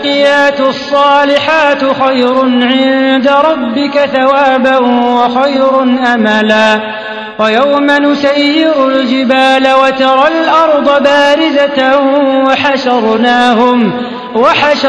والباقيات الصالحات خير عند ربك ثوابا وخير أملا ويوم نسير الجبال وترى الأرض بارزة وحشرناهم